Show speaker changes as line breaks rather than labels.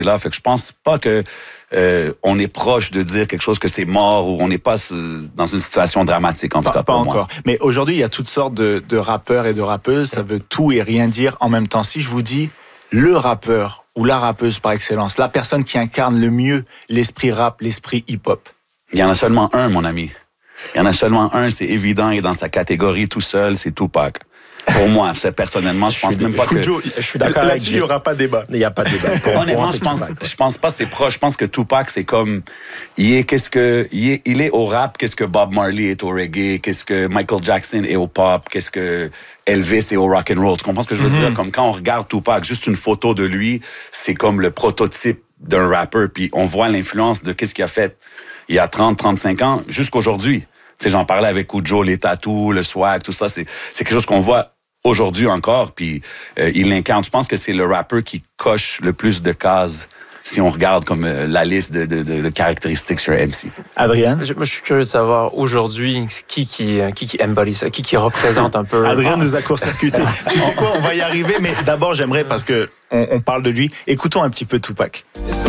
là. Fait que je pense pas que on est proche de dire quelque chose que c'est mort ou on n'est pas dans une situation dramatique, en tout cas
pas
pour
encore.
moi.
Mais aujourd'hui, il y a toutes sortes de rappeurs et de rappeuses. Ça veut tout et rien dire en même temps. Si je vous dis le rappeur ou la rappeuse par excellence, la personne qui incarne le mieux l'esprit rap, l'esprit hip-hop.
Il y en a seulement un, mon ami. Il y en a seulement un, c'est évident, et dans sa catégorie tout seul, c'est Tupac. Pour moi, personnellement, je pense même pas que...
Je suis d'accord là-dessus, il n'y aura pas de débat.
Il n'y a pas de débat.
Honnêtement, je pense pas que c'est proche. Je pense que Tupac, c'est comme... Il est au rap, qu'est-ce que Bob Marley est au reggae, qu'est-ce que Michael Jackson est au pop, qu'est-ce que Elvis est au rock and roll. Tu comprends ce que je veux dire? Comme quand on regarde Tupac, juste une photo de lui, c'est comme le prototype d'un rappeur. Puis on voit l'influence de qu'est-ce qu'il a fait il y a 30, 35 ans jusqu'aujourd'hui. Tu sais, j'en parlais avec Cujo, les tatous, le swag, tout ça. C'est quelque chose qu'on voit aujourd'hui encore, puis il l'incarne. Je pense que c'est le rappeur qui coche le plus de cases si on regarde comme la liste de caractéristiques sur MC.
Adrien?
Moi, je suis curieux de savoir aujourd'hui qui embody ça, qui représente un peu...
Adrien nous a court-circuité. Tu sais quoi, on va y arriver, mais d'abord, j'aimerais, parce que on parle de lui, écoutons un petit peu Tupac.